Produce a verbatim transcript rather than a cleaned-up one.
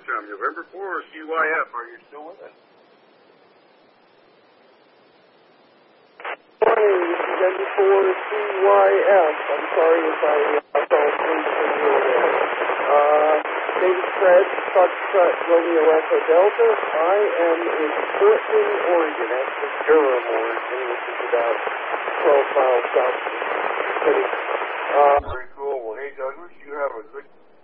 time. November fourth, C Y F. Are you still with us? Morning, this is N four C Y F. I'm sorry if I uh, called things from you there. Uh, David Fred, Foxtrot Romeo Echo Delta. I am in Portland, Oregon, actually Durham, Oregon, which is about twelve miles south of the city. Uh, Very cool. Well, hey, Douglas, you have a good